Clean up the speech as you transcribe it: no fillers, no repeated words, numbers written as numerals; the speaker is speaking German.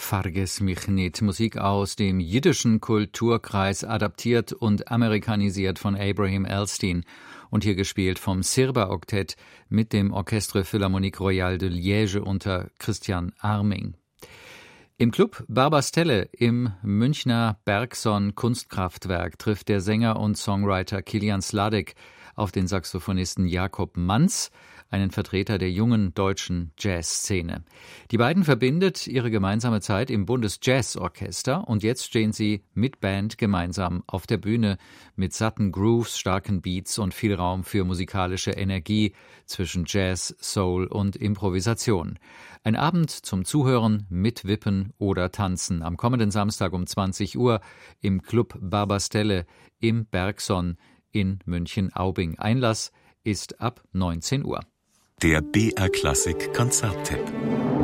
Vergiss mich nicht. Musik aus dem jiddischen Kulturkreis, adaptiert und amerikanisiert von Abraham Elstein und hier gespielt vom Sirba-Oktett mit dem Orchestre Philharmonique Royale de Liège unter Christian Arming. Im Club Barbastelle im Münchner Bergson Kunstkraftwerk trifft der Sänger und Songwriter Kilian Sladek auf den Saxophonisten Jakob Manz, einen Vertreter der jungen deutschen Jazzszene. Die beiden verbindet ihre gemeinsame Zeit im Bundesjazzorchester und jetzt stehen sie mit Band gemeinsam auf der Bühne mit satten Grooves, starken Beats und viel Raum für musikalische Energie zwischen Jazz, Soul und Improvisation. Ein Abend zum Zuhören, mitwippen oder tanzen am kommenden Samstag um 20 Uhr im Club Barbastelle im Bergson in München-Aubing. Einlass ist ab 19 Uhr. Der BR Klassik Konzerttipp.